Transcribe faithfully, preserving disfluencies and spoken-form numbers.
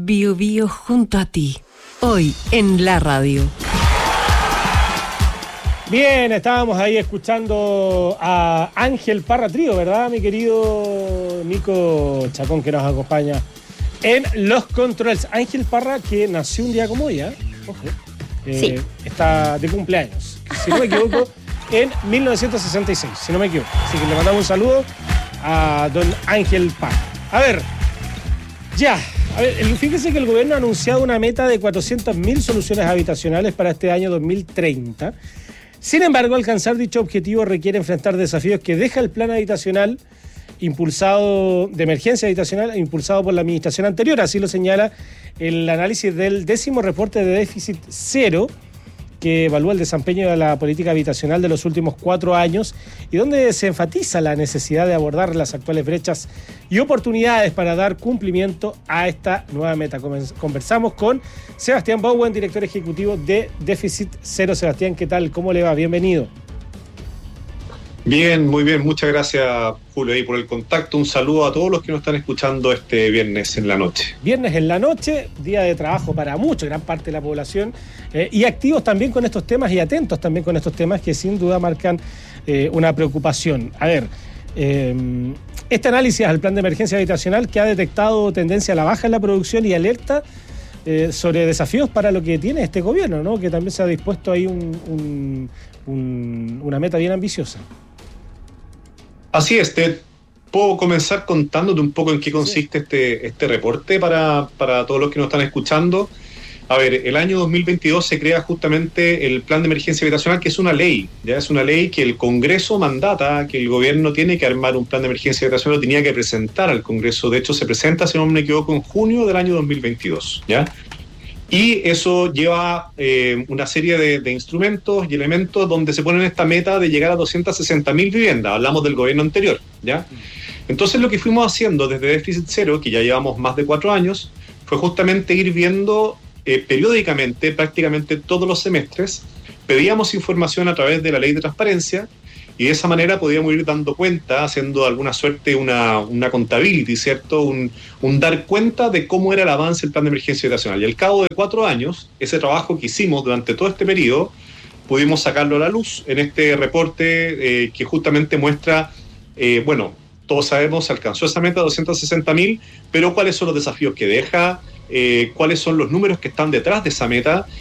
Bio Bio junto a ti, hoy en la radio. Bien, estábamos ahí escuchando a Ángel Parra Trío, ¿verdad, mi querido Nico Chacón, que nos acompaña en los controles? Ángel Parra, que nació un día como hoy, ¿eh? Ojo, eh, sí. Está de cumpleaños, si no me equivoco, en mil novecientos sesenta y seis, si no me equivoco. Así que le mandamos un saludo a don Ángel Parra. A ver, ya, a ver, fíjese que el gobierno ha anunciado una meta de cuatrocientas mil soluciones habitacionales para este año dos mil treinta. Sin embargo, alcanzar dicho objetivo requiere enfrentar desafíos que deja el plan habitacional impulsado, de emergencia habitacional, impulsado por la administración anterior. Así lo señala el análisis del décimo reporte de déficit cero, que evalúa el desempeño de la política habitacional de los últimos cuatro años y donde se enfatiza la necesidad de abordar las actuales brechas y oportunidades para dar cumplimiento a esta nueva meta. Conversamos con Sebastián Bowen, director ejecutivo de Déficit Cero. Sebastián, ¿qué tal? ¿Cómo le va? Bienvenido. Bien, muy bien. Muchas gracias, Julio, ahí por el contacto. Un saludo a todos los que nos están escuchando este viernes en la noche. Viernes en la noche, día de trabajo para mucha, gran parte de la población, eh, y activos también con estos temas y atentos también con estos temas que sin duda marcan eh, una preocupación. A ver, eh, este análisis al plan de emergencia habitacional que ha detectado tendencia a la baja en la producción y alerta eh, sobre desafíos para lo que tiene este gobierno, ¿no? Que también se ha dispuesto ahí un, un, un, una meta bien ambiciosa. Así es, te puedo comenzar contándote un poco en qué consiste sí. este, este reporte para, para todos los que nos están escuchando. A ver, el año dos mil veintidós se crea justamente el Plan de Emergencia Habitacional, que es una ley, ya es una ley que el Congreso mandata, que el gobierno tiene que armar un plan de emergencia habitacional, lo tenía que presentar al Congreso. De hecho, se presenta, si no me equivoco, en junio del año dos mil veintidós, ¿ya? Y eso lleva eh, una serie de, de instrumentos y elementos donde se ponen esta meta de llegar a doscientas sesenta mil viviendas. Hablamos del gobierno anterior, ¿ya? Entonces lo que fuimos haciendo desde Déficit Cero, que ya llevamos más de cuatro años, fue justamente ir viendo eh, periódicamente, prácticamente todos los semestres, pedíamos información a través de la ley de transparencia y de esa manera podíamos ir dando cuenta, haciendo de alguna suerte una, una contability, ¿cierto? Un, un dar cuenta de cómo era el avance del plan de emergencia habitacional. Y al cabo de cuatro años, ese trabajo que hicimos durante todo este periodo, pudimos sacarlo a la luz en este reporte eh, que justamente muestra, eh, bueno, todos sabemos, se alcanzó esa meta de doscientas sesenta mil, pero cuáles son los desafíos que deja, eh, cuáles son los números que están detrás de esa meta